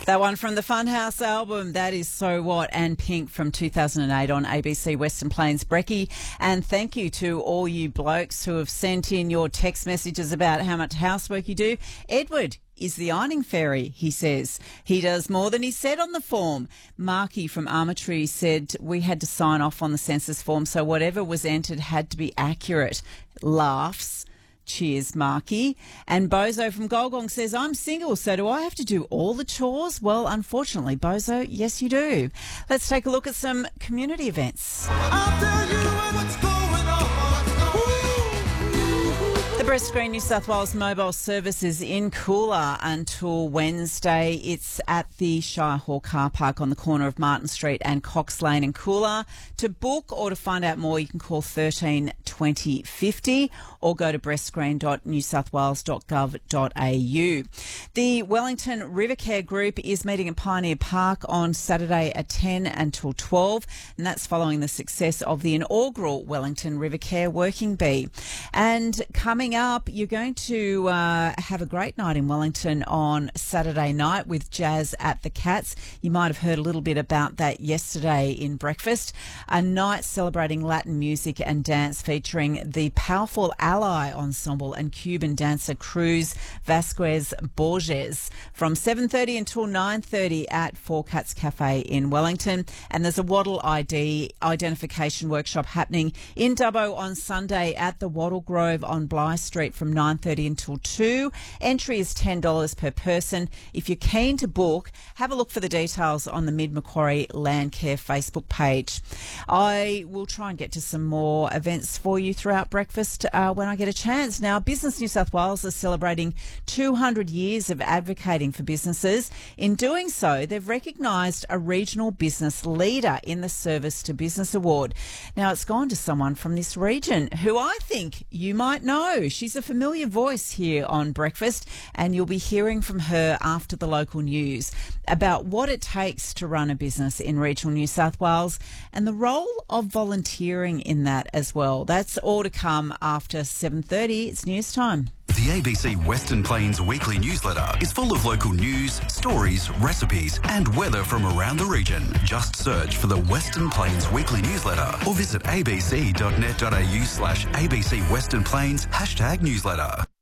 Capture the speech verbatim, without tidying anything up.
That one from the Funhouse album, that is So What, and Pink from two thousand eight on A B C Western Plains Brekkie. And thank you to all you blokes who have sent in your text messages about how much housework you do. Edward is the ironing fairy, he says. He does more than he said on the form. Marky from Armatree said we had to sign off on the census form, so whatever was entered had to be accurate. Laughs. Cheers, Marky. And Bozo from Golgong says, I'm single, so do I have to do all the chores? Well, unfortunately, Bozo, yes, you do. Let's take a look at some community events. I'll tell you what's going on. The Breast Screen New South Wales mobile service is in Coolah until Wednesday. It's at the Shire Hall car park on the corner of Martin Street and Cox Lane in Coolah. To book or to find out more, you can call thirteen twenty fifty or go to breast screen dot new south wales dot gov dot a u. The Wellington Rivercare Group is meeting at Pioneer Park on Saturday at ten until twelve, and that's following the success of the inaugural Wellington Rivercare Working Bee. And coming up, you're going to uh, have a great night in Wellington on Saturday night with Jazz at the Cats. You might have heard a little bit about that yesterday in breakfast. A night celebrating Latin music and dance featuring the powerful Ally Ensemble and Cuban dancer Cruz Vasquez Borges from seven thirty until nine thirty at Four Cats Cafe in Wellington. And there's a Wattle I D identification workshop happening in Dubbo on Sunday at the Wattle Grove on Bly Street from nine thirty until two. Entry is ten dollars per person. If you're keen to book, have a look for the details on the Mid Macquarie Landcare Facebook page. I will try and get to some more events for you throughout breakfast uh, when I get a chance. Now, Business New South Wales is celebrating two hundred years of advocating for businesses. In doing so, they've recognised a regional business leader in the Service to Business Award. Now, it's gone to someone from this region who I think you might know. She's a familiar voice here on Breakfast, and you'll be hearing from her after the local news about what it takes to run a business in regional New South Wales and the role of volunteering in that as well. That's all to come after seven thirty. It's news time. The A B C Western Plains weekly newsletter is full of local news, stories, recipes and weather from around the region. Just search for the Western Plains weekly newsletter or visit abc dot net dot a u slash ABC Western Plains hashtag newsletter.